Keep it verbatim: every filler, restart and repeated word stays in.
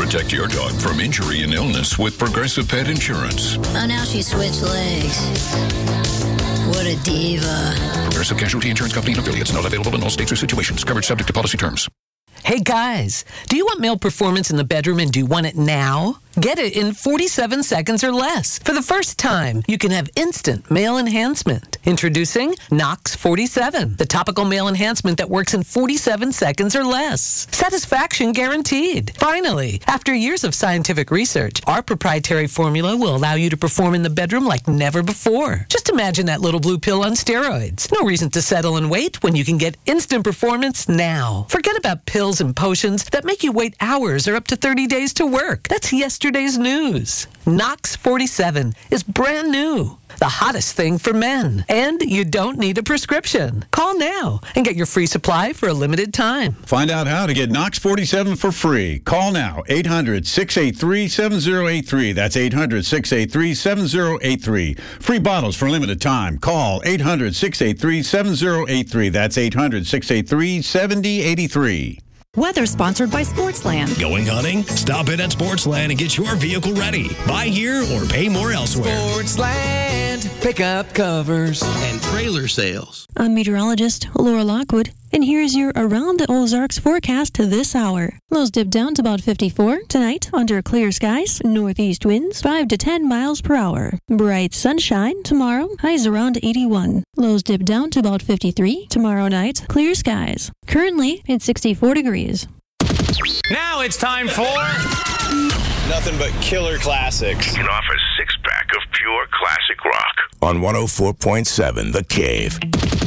Protect your dog from injury and illness with Progressive Pet Insurance. Oh, now she switched legs. What a diva. Progressive Casualty Insurance Company and affiliates. Not available in all states or situations. Coverage subject to policy terms. Hey guys, do you want male performance in the bedroom and do you want it now? Get it in forty-seven seconds or less. For the first time, you can have instant male enhancement. Introducing Nox forty-seven, the topical male enhancement that works in forty-seven seconds or less. Satisfaction guaranteed. Finally, after years of scientific research, our proprietary formula will allow you to perform in the bedroom like never before. Just imagine that little blue pill on steroids. No reason to settle and wait when you can get instant performance now. Forget about pills and potions that make you wait hours or up to thirty days to work. That's yesterday's news. Nox forty-seven is brand new. The hottest thing for men. And you don't need a prescription. Call now and get your free supply for a limited time. Find out how to get Nox forty-seven for free. Call now, eight hundred, six eight three, seven zero eight three. That's eight hundred, six eight three, seven zero eight three. Free bottles for a limited time. Call eight hundred, six eight three, seven zero eight three. That's eight hundred, six eight three, seven zero eight three. Weather sponsored by Sportsland. Going hunting? Stop in at Sportsland and get your vehicle ready. Buy here or pay more elsewhere. Sportsland. Pickup covers and trailer sales. I'm meteorologist Laura Lockwood, and here's your Around the Ozarks forecast this hour. Lows dip down to about fifty-four tonight under clear skies. Northeast winds five to ten miles per hour. Bright sunshine tomorrow. Highs around eighty-one. Lows dip down to about fifty-three tomorrow night. Clear skies. Currently it's sixty-four degrees. Now it's time for nothing but killer classics. You can offer a six-pack of pure classic rock on one oh four point seven The Cave.